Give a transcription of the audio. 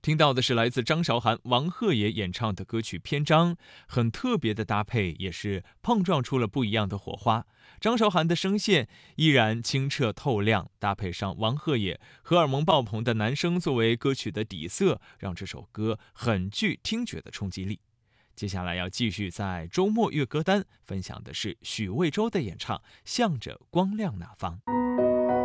听到的是来自张韶涵、王鹤也演唱的歌曲《篇章》，很特别的搭配，也是碰撞出了不一样的火花。张韶涵的声线依然清澈透亮，搭配上王鹤也荷尔蒙爆棚的男声作为歌曲的底色，让这首歌很具听觉的冲击力。接下来要继续在周末乐歌单分享的是许魏洲的演唱《向着光亮那方》。